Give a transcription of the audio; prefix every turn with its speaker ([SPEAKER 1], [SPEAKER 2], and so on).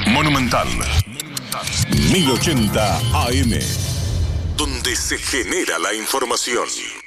[SPEAKER 1] Monumental 1080 AM, donde se genera la información.